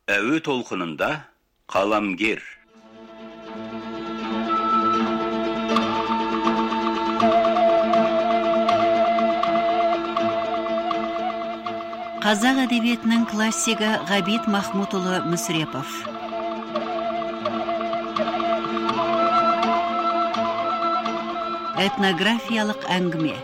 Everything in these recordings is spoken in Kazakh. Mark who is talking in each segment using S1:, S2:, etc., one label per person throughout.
S1: Әуе толқынында қаламгер.
S2: Қазақ әдебиетінің классигі Ғабит Махмутұлы Мүсірепов. Этнографиялық әңгіме.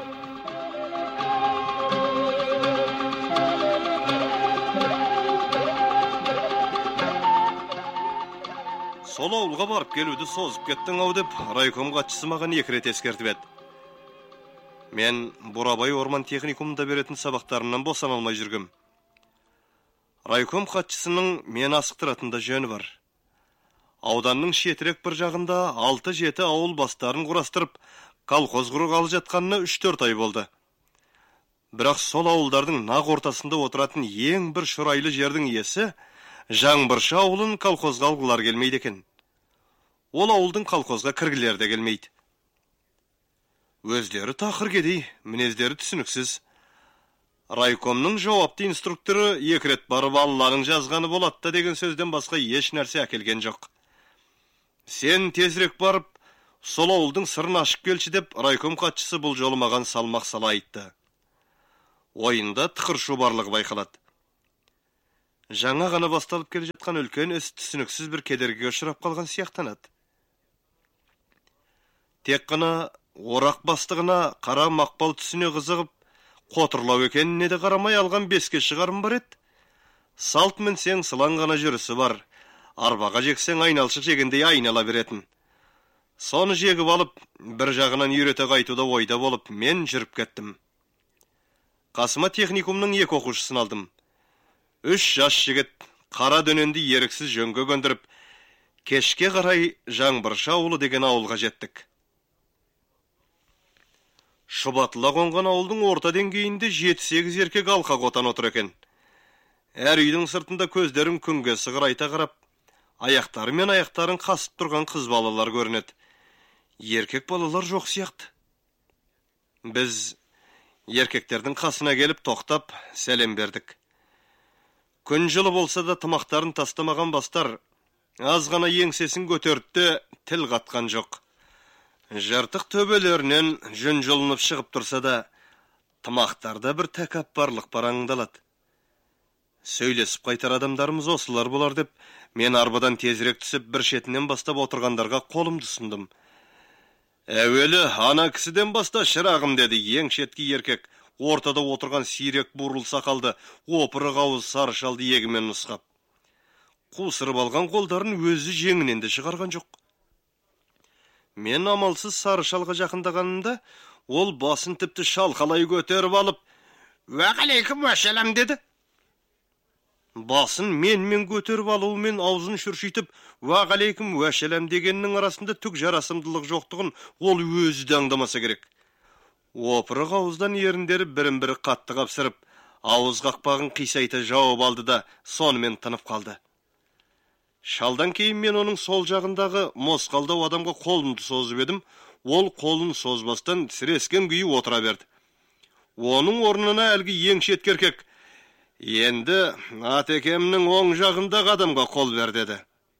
S3: Сол ауылға барып келуді созып кеттің ау деп райком хатшысы маған 2 рет ескертіп еді. Мен Бурабай орман техникумында беретін сабақтарымнан босана алмай жүргем. Райком хатшысының мен асықтыратында жөні бар. Ауданның шетірек бір жағында 6-7 ауыл бастарын құрастырып, колхоз құрғалы жатқанына 3-4 ай болды. Бірақ сол ауылдардың нақ ортасында отыратын ең бір шұрайлы жердің иесі Жаңбыршы ауылын колхозға алғылар келмейді екен. Ол ауылдың колхозға кіргілер де келмейді. Өздері тақыр кедей, мінездері түсініксіз. Райкомның жауапты инструкторы 2 рет барып балаларың жазғаны болады деген сөзден басқа еш нәрсе әкелген жоқ. Сен тезірек барып, сол ауылдың сырын ашып келші деп райком хатшысы бұл жолы маған салмақ сала айтты. Ойында тықыршу барлығы байқалады. Жаңа ғана басталып келе жатқан үлкен іс түсініксіз бір кедергіге ұшырап қалған сияқтанады. Тек қана орақ бастығына қара мақпал түсіне қызығып, қотырлау екеніне де қарамай алған 5-ке шығарым бар еді. Салт мінсең сылаң ғана жүрісі бар. Арбаға жексең айналшық жегендей айнала беретін. Соны жегіп алып, бір жағынан үйрете қайтуда ойда болып, мен жүріп кеттім. Қасыма техникумның 2 оқушысын алдым. 3 жас жігіт қара дөненді еріксіз жөнге көндіріп, кешке қарай Жаңбыршы ауылы деген ауылға жеттік. Шұбатыла қонған ауылдың орта деңгейінде 7-8 еркек алқа қотан отыр екен. Әр үйдің сыртында көздерін күнге сығырайта қарап, аяқтары мен аяқтарын қасып тұрған қыз балалар көрінеді. Еркек балалар жоқ сияқты. Біз еркектердің қасына келіп тоқтап, сәлем бердік. Күн жылы болса да тымақтарын тастамаған бастар, аз ғана еңсесін көтерді, тіл қатқан жоқ. Жартық төбелерінен жүн жылынып шығып тұрса да, тымақтарда бір тәкаппарлық параңдалады. Сөйлесіп қайтар адамдарымыз осылар болар деп, мен арбадан тезірек түсіп бір шетінен бастап отырғандарға қолымды ұсындым. Әуелі ана кісіден баста шырағым деді ең шеткі еркек, ортада отырған сирек бурыл сақалды, опырық ауыз сары шалды егімен нұсқап. Қусырып алған қолдарын өзі жеңінен де шығарған жоқ. Мен амалсыз сары шалға жақындағанымда, ол басын тіпті шалқалай көтеріп алып, «Уағалейкум уәшәләм» деді. Басын мен көтеріп алуымен аузын шүршитіп, «Уағалейкум уәшәләм» дегеннің арасында түк жарасымдылық жоқтығын ол өзі де аңдамаса керек. Опырық ауыздан еріндері бірін-бірі қатты қапсырып, ауыз қақпағын қисайта жауып алды да, сонымен тынып қалды. Шалдан кейін мен оның сол жағындағы мосқалдау адамға қолымды созып едім, ол қолын созбастан сірескен күйі отыра берді. Оның орнына әлгі ең шеткі еркек, «Енді атекемнің оң жағындағы адамға қол бер» деді.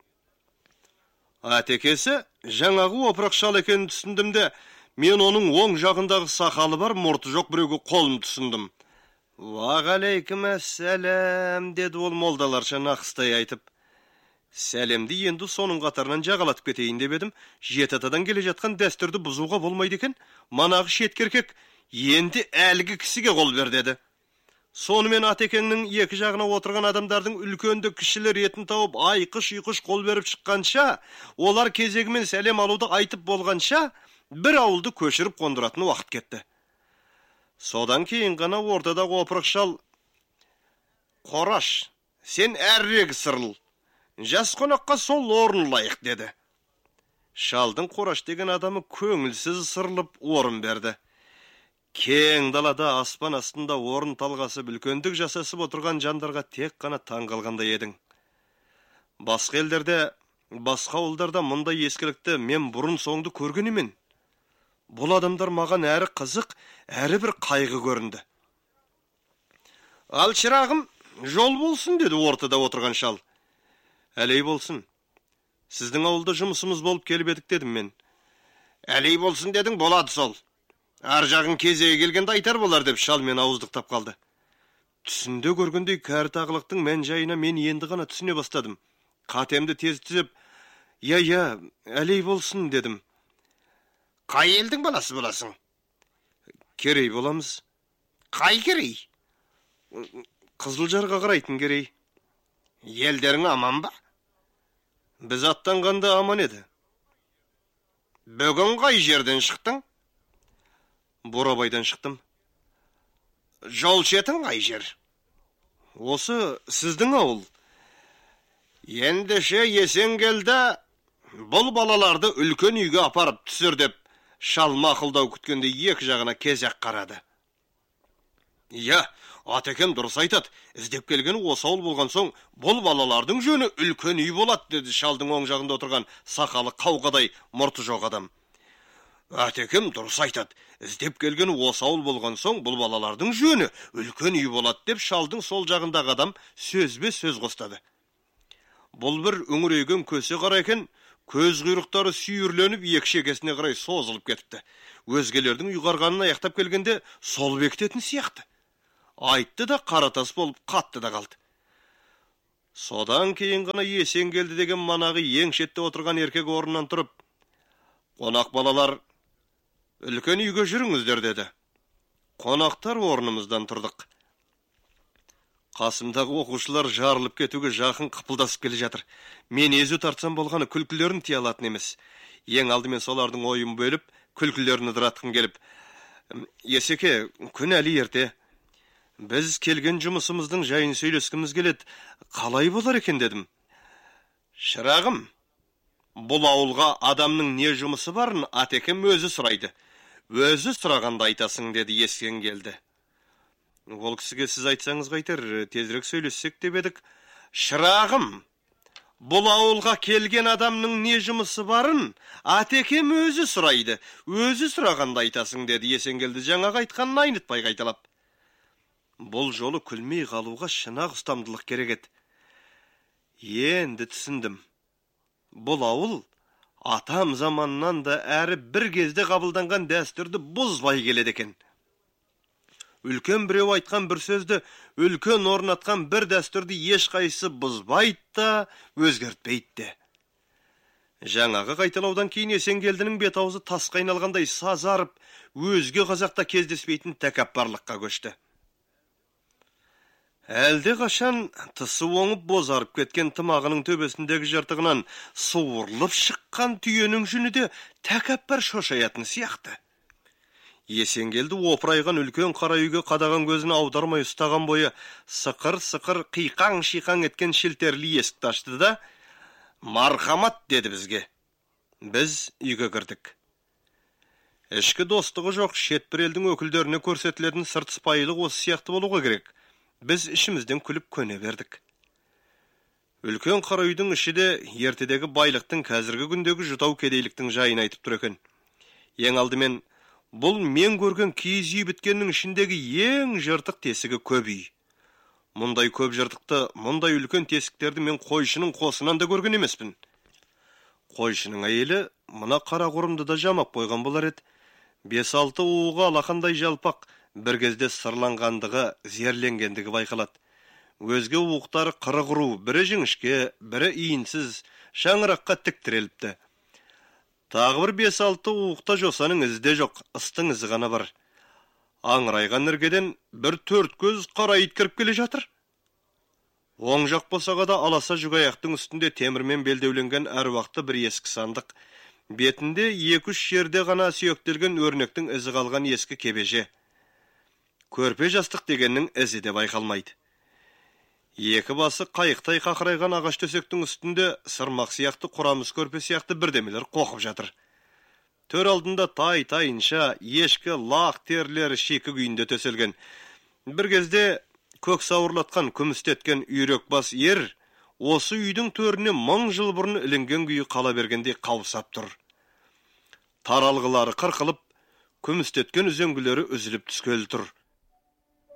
S3: Атекесі жаңағы опырақ шал екенін түсіндім де, мен оның оң жағындағы сақалы бар, мұрты жоқ біреуге қолымды ұсындым. «Уағалейкум әссәләм» деді ол молдаларша нақыстай айтып. Сәлемді енді соның қатарынан жағалатып кетейін деп едім, жетатадан келе жатқан дәстүрді бұзуға болмайды екен, манағы шеткі еркек, «Енді әлгі кісіге қол бер» деді. Сонымен атекеңнің 2 жағына отырған адамдардың үлкенді кішілер етін тауып айқыш-ұйқыш қол беріп шыққанша, олар кезегімен сәлем алуды айтып болғанша, бір ауылды көшіріп қондыратын уақыт кетті. Содан кейін ғана ортадағы опырық шал, «Қораш, сен әрірек сырыл, жас қонаққа сол орын лайық» деді. Шалдың Қораш деген адамы көңілсіз сырылып орын берді. Кең далада аспан астында орын талғасы үлкендік жасасып отырған жандарға тек қана таң қалғандай едің. Басқа елдерде, басқа ауылдарда мұндай ескілікті мен бұрын соңды көрген емен. Бұл адамдар маған әрі қызық, әрі бір қайғы көрінді. «Ал шырағым, жол болсын» деді ортада отырған шал. Әлей болсын. Сіздің ауылда жұмысымыз болып келіп едік дедім мен. Әлей болсын дедің, болады сол. Ар жағын кезеге келгенде айтар болар деп шал мен ауыздықтап қалды. Түсінде көргендей кәрі тағылықтың мән жайына мен енді ғана түсіне бастадым. Қатемді тез түзеп, я, әлей болсын дедім. Қай елдің баласы боласың? Керей боламыз. Қай керей? Қызылжарға қарайтын керей. Елдерің аман ба? Біз аттанғанда аман еді. Бүгін қай жерден шықтың? Бурабайдан шықтым. Жол шетін қай жер? Осы сіздің ауыл. Ендеше есен келді, бұл балаларды үлкен үйге апарып түсір деп шал мақылдау күткенде екі жағына кезек қарады. Я, атекем дұрыс айтады. Іздеп келген осы ауыл болған соң, бұл балалардың жөні үлкен үй болады, деді шалдың оң жағында отырған сақалы қауғадай мұрты жоқ адам. Атекем дұрыс айтады. Іздеп келген осы ауыл болған соң, бұл балалардың жөні үлкен үй болады, деп шалдың сол жағындағы адам сөзбе сөз қостады. Бұл бір үңірейген көсе қара екен, көз құйрықтары сүйірленіп екі шекесіне қарай созылып кетіпті. Өзгелердің ұйғарғанын аяқтап келгенде сол бекітетін сияқты. Айтты да қаратас болып қатты да қалды. Содан кейін ғана есен келді деген манағы ең шетте отырған еркек орнынан тұрып, қонақ балалар, үлкен үйге жүріңіздер деді. Қонақтар орнымыздан тұрдық. Қасымдағы оқушылар жарылып кетуге жақын қыпылдасып келе жатыр. Мен езу тартсам болғаны күлкілерін тия алатын емес. Ең алдымен солардың ойын бөліп, күлкілерін ыдыратқым келіп, Есеке, күн әлі ерте. Біз келген жұмысымыздың жайын сөйлескіміз келеді. Қалай болар екен дедім. Шырағым, бұл ауылға адамның не жұмысы барын атекем өзі сұрайды. Өзі сұрағанда айтасың, деді ескен келді. Ол кісіге сіз айтсаңыз қайтер, тезірек сөйлессек деп едік. Шырағым, бұл ауылға келген адамның не жұмысы барын атекем өзі сұрайды. Өзі сұрағанда айтасың, деді есен келді жаңағы айтқанын айнытпай қайталап. Бұл жолы күлмей қалуға шынақ ұстамдылық керек еді. Енді түсіндім. Бұл ауыл атам заманнан да әрі бір кезде қабылданған дәстүрді бұзбай келеді екен. Үлкен біреу айтқан бір сөзді, үлкен орнатқан бір дәстүрді ешқайсы бұзбайды да, өзгертпейді. Жаңағы қайталаудан кейін Есенгелдінің бет аузы тасқа айналғандай сазарып, өзге қазақта кездеспейтін тәкаппарлыққа көшті. Әлде қашан тысы оңып бозарып кеткен тымағының төбесіндегі жыртығынан суырылып шыққан түйенің жүні де тәкаппар шошаятын сияқты. Есенгелді опырайған үлкен қара үйге қадаған көзін аудармай ұстаған бойы сықыр-сықыр қиқаң-шиқаң еткен шілтерлі есікті ашты да, мархамат деді бізге. Біз үйге кірдік. Ішкі достығы жоқ шет бір елдің өкілдеріне көрсетілетін сырт сыпайылық осы сияқты болуға керек. Біз ішімізден күліп көне бердік. Үлкен қара үйдің іші де ертедегі байлықтың қазіргі күндегі жұтау кедейліктің жайын айтып тұр екен. Ең алдымен, бұл мен көрген киіз үй біткеннің ішіндегі ең жыртық тесігі көп үй. Мұндай көп жыртықты, мұндай үлкен тесіктерді мен қойшының қосынан да көрген емеспін. Қойшының әйелі мына қара құрымды да жамап қойған болар еді. 5-6 уға алақандай жалпақ, бір кезде сырланғандығы, зерленгендігі байқалады. Өзге уықтары қыры-құру, бірі жіңішке, бірі иінсіз, шаңыраққа тік тіреліпті. Тағы бір 5-6 уықта жосаның ізі де жоқ, ыстың ізі ғана бар. Аңырайған іргеден бір 4 көз қара ит кіріп келе жатыр. Оң жақ босаға да аласа жүгаяқтың үстінде темірмен белдеуленген әруақты бір ескі сандық. Бетінде 2-3 жерде ғана сүйектелген өрнектің ізі қалған ескі кебеже. Көрпе жастық дегеннің ізі де байқалмайды. Екі басы қайықтай қақырайған ағаш төсектің үстінде сырмақ сияқты, құрамыз көрпе сияқты бірдемелер қоқып жатыр. Төр алдында тай-тайынша ешкі лақ терлері шекі күйінде төселген. Бір кезде көк сауырлатқан күмістеткен үйрек бас ер осы үйдің төріне 1000 жыл бұрын ілінген күйі қала бергендей қаусап тұр. Таралғылары қырқылып, күмістеткен үзеңгілері үзіліп түскелі тұр.